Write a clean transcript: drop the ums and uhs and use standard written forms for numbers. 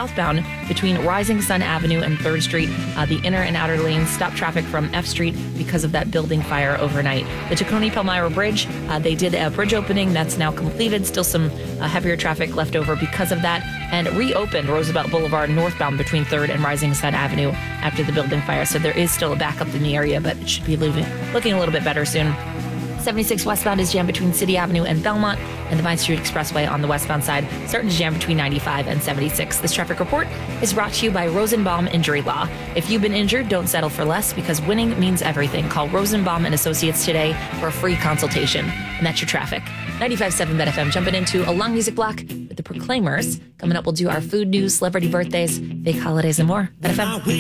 southbound between Rising Sun Avenue and 3rd Street. The inner and outer lanes stop traffic from F Street because of that building fire overnight. The Tacony-Palmyra Bridge, they did a bridge opening that's now completed. Still some heavier traffic left over because of that. And reopened Roosevelt Boulevard northbound between 3rd and Rising Sun Avenue after the building fire. So there is still a backup in the area, but it should be looking a little bit better soon. 76 westbound is jammed between City Avenue and Belmont, and the Vine Street Expressway on the westbound side starting to jam between 95 and 76. This traffic report is brought to you by Rosenbaum Injury Law. If you've been injured, don't settle for less, because winning means everything. Call Rosenbaum and Associates today for a free consultation. And that's your traffic. 95.7 Bet FM, jumping into a long music block with the Proclaimers. Coming up, we'll do our food news, celebrity birthdays, fake holidays, and more. Bet FM.